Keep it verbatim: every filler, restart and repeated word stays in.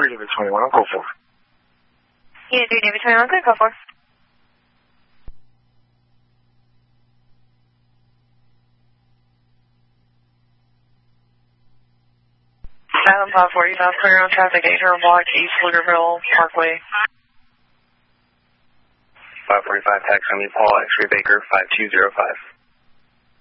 three, David twenty-one, I'll go for. Unit three, David twenty-one, good, go for. Island five forty-five, clear on traffic, eight hundred block, East Pflugerville Parkway. five forty-five, taxi on me, Paul, X-ray Baker, five two zero five.